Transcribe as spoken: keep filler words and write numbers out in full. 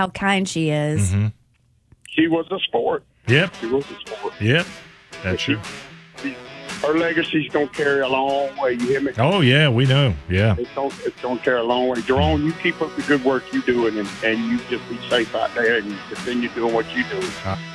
how kind she is. Mm-hmm. She was a sport. Yep. She was a sport. Yep. That's true. She, her legacy's gonna carry a long way. You hear me? Oh yeah, we know. Yeah. It's gonna, it's gonna carry a long way. Jerome, you keep up the good work you're doing, and, and you just be safe out there and continue doing what you're doing. Uh,